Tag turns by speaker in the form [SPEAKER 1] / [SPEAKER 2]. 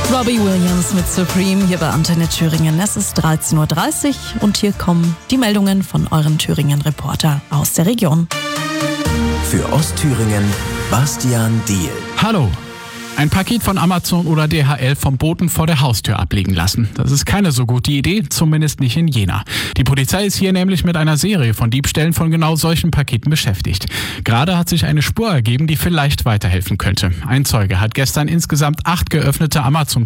[SPEAKER 1] Robbie Williams mit Supreme hier bei Antenne Thüringen. Es ist 13.30 Uhr und hier kommen die Meldungen von euren Thüringen-Reporter aus der Region.
[SPEAKER 2] Für Ostthüringen Bastian Diehl.
[SPEAKER 3] Hallo. Ein Paket von Amazon oder DHL vom Boten vor der Haustür ablegen lassen. Das ist keine so gute Idee, zumindest nicht in Jena. Die Polizei ist hier nämlich mit einer Serie von Diebstählen von genau solchen Paketen beschäftigt. Gerade hat sich eine Spur ergeben, die vielleicht weiterhelfen könnte. Ein Zeuge hat gestern insgesamt 8 geöffnete Amazon